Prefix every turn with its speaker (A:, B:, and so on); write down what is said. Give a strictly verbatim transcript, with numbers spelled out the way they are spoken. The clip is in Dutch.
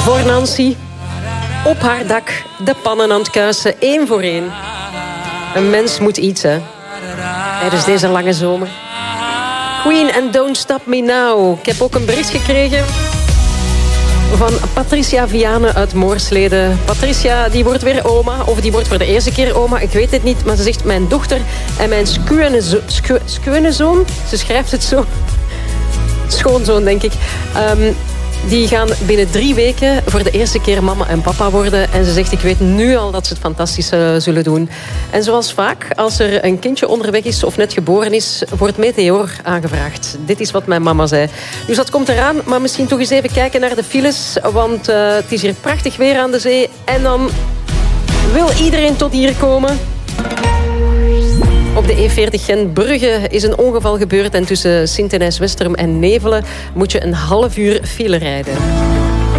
A: Voor Nancy. Op haar dak. De pannen aan het kuisen. Eén voor één. Een mens moet iets, hè. Tijdens deze lange zomer. Queen and Don't Stop Me Now. Ik heb ook een bericht gekregen van Patricia Viane uit Moorslede. Patricia, die wordt weer oma. Of die wordt voor de eerste keer oma. Ik weet het niet. Maar ze zegt, mijn dochter en mijn skuenezoon. Ze schrijft het zo. Schoonzoon, denk ik. Um, die gaan binnen drie weken voor de eerste keer mama en papa worden. En ze zegt, ik weet nu al dat ze het fantastisch uh, zullen doen. En zoals vaak, als er een kindje onderweg is of net geboren is, wordt Meteor aangevraagd. Dit is wat mijn mama zei. Dus dat komt eraan, maar misschien toch eens even kijken naar de files. Want uh, het is hier prachtig weer aan de zee. En dan wil iedereen tot hier komen. Op de E veertig Gent-Brugge is een ongeval gebeurd en tussen Sint-Denijs-Westerum en Nevelen moet je een half uur file rijden.